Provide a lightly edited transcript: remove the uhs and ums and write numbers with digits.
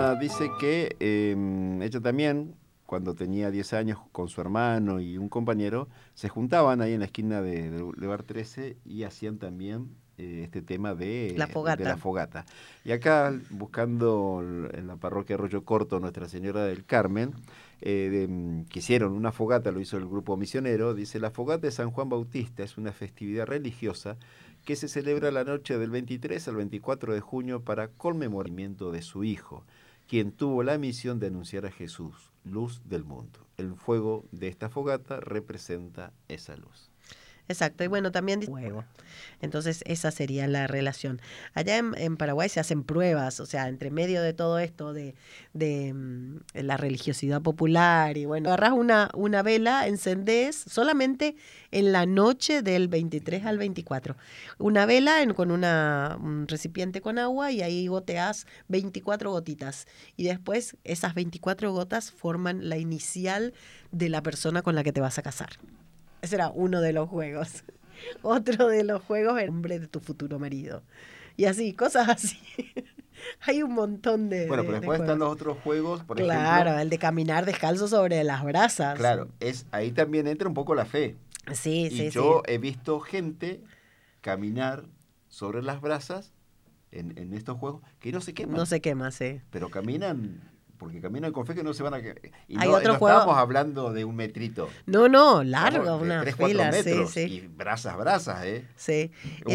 Ana dice que ella también, cuando tenía 10 años con su hermano y un compañero, se juntaban ahí en la esquina de Boulevard 13 y hacían también este tema La de la fogata. fogata. Y acá, buscando en la parroquia Arroyo Corto Nuestra Señora del Carmen, que hicieron una fogata, lo hizo el grupo misionero, dice: la fogata de San Juan Bautista es una festividad religiosa que se celebra la noche del 23 al 24 de junio para conmemoramiento de su hijo, quien tuvo la misión de anunciar a Jesús, luz del mundo. El fuego de esta fogata representa esa luz. Exacto, y bueno, también juego. Entonces, esa sería la relación. Allá en Paraguay se hacen pruebas, o sea, entre medio de todo esto de la religiosidad popular y bueno, agarrás una vela, encendés solamente en la noche del 23 al 24. Una vela con un recipiente con agua y ahí goteás 24 gotitas. Y después esas 24 gotas forman la inicial de la persona con la que te vas a casar. Ese era uno de los juegos. Otro de los juegos era el nombre de tu futuro marido. Y así, cosas así. Hay un montón Bueno, pero de después están juegos. los otros juegos, por ejemplo, Claro, el de caminar descalzo sobre las brasas. claro, ahí también entra un poco la fe. Sí, Y sí, sí. yo he visto gente caminar sobre las brasas en estos juegos que no se No queman, sé qué más, sí. pero caminan, porque caminan con fe que no se van a quemar. Y Hay no otro juego. estamos hablando de un metrito, No, no, largo, estamos de una 3 4 fila, sí, metros sí. y brasas, brasas, ¿eh? Sí.